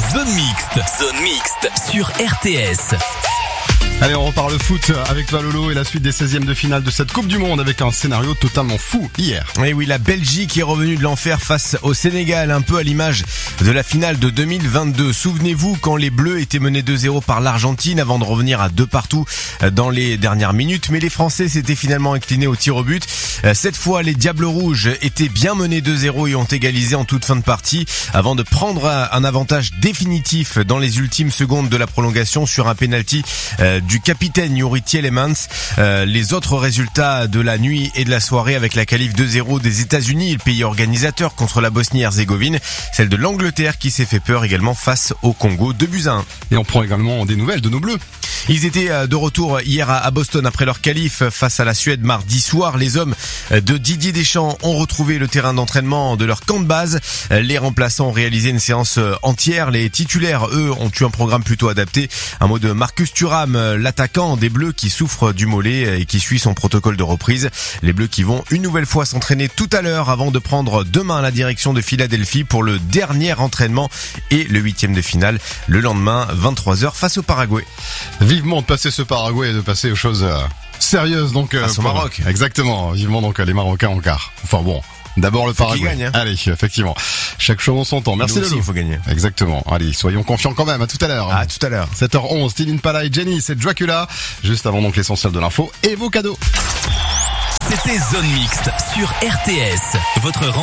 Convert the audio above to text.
Zone Mixte sur RTS. Allez, on repart le foot avec toi Lolo et la suite des 16e de finale de cette Coupe du Monde avec un scénario totalement fou hier. Et oui, la Belgique est revenue de l'enfer face au Sénégal, un peu à l'image de la finale de 2022. Souvenez-vous quand les Bleus étaient menés 2-0 par l'Argentine avant de revenir à 2 partout dans les dernières minutes. Mais les Français s'étaient finalement inclinés au tir au but. Cette fois, les Diables Rouges étaient bien menés 2-0 et ont égalisé en toute fin de partie avant de prendre un avantage définitif dans les ultimes secondes de la prolongation sur un penalty du capitaine Youri Tielemans. Les autres résultats de la nuit et de la soirée avec la qualif 2-0 des États-Unis, le pays organisateur contre la Bosnie-Herzégovine, celle de l'Angleterre qui s'est fait peur également face au Congo, 2-1. Et on prend également des nouvelles de nos Bleus. Ils étaient de retour hier à Boston après leur qualif face à la Suède mardi soir. Les hommes de Didier Deschamps ont retrouvé le terrain d'entraînement de leur camp de base. Les remplaçants ont réalisé une séance entière. Les titulaires, eux, ont eu un programme plutôt adapté. Un mot de Marcus Thuram, l'attaquant des Bleus qui souffre du mollet et qui suit son protocole de reprise. Les Bleus qui vont une nouvelle fois s'entraîner tout à l'heure avant de prendre demain la direction de Philadelphie pour le dernier entraînement et le 8e de finale le lendemain 23h face au Paraguay. Vivement de passer ce Paraguay et de passer aux choses sérieuses donc face au Maroc. Exactement, vivement donc les Marocains en quart. Enfin bon, d'abord le Paraguay. Gagne, hein. Allez, effectivement. Chaque chose en son temps. Merci Nous aussi, Lolo. il faut gagner. Exactement. Allez, soyons confiants quand même. À tout à l'heure. À tout à l'heure. 7h11, Styl Impala et Jenny, c'est Dracula. Juste avant donc l'essentiel de l'info et vos cadeaux. C'était Zone Mixte sur RTS. Votre